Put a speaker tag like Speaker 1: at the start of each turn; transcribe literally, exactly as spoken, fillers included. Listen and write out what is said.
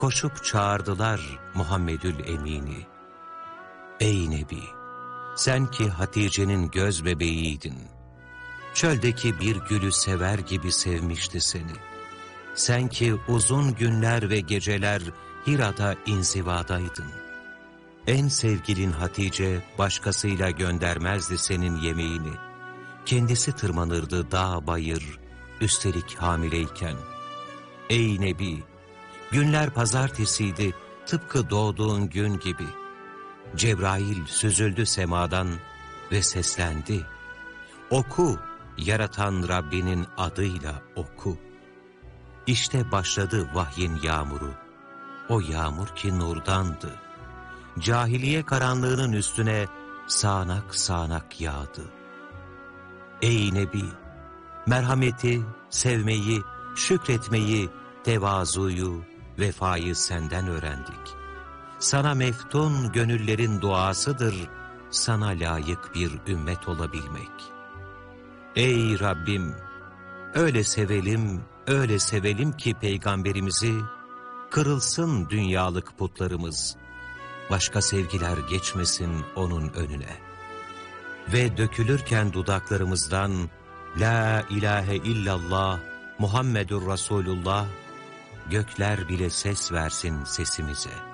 Speaker 1: Koşup çağırdılar Muhammedül Emin'i. Ey Nebi! Sen ki Hatice'nin göz bebeğiydin. Çöldeki bir gülü sever gibi sevmişti seni. Sen ki uzun günler ve geceler Hira'da inzivadaydın. En sevgilin Hatice başkasıyla göndermezdi senin yemeğini. Kendisi tırmanırdı dağ bayır, üstelik hamileyken. Ey Nebi! Günler pazartesiydi, tıpkı doğduğun gün gibi. Cebrail süzüldü semadan ve seslendi. Oku, yaratan Rabbinin adıyla oku. İşte başladı vahyin yağmuru. O yağmur ki nurdandı. Cahiliye karanlığının üstüne sağanak sağanak yağdı. Ey Nebi! Merhameti, sevmeyi, şükretmeyi, tevazuyu, vefayı senden öğrendik. Sana meftun gönüllerin duasıdır, sana layık bir ümmet olabilmek. Ey Rabbim! Öyle sevelim, öyle sevelim ki Peygamberimizi, kırılsın dünyalık putlarımız, başka sevgiler geçmesin onun önüne. Ve dökülürken dudaklarımızdan, La ilahe illallah, Muhammedur Resulullah, gökler bile ses versin sesimize.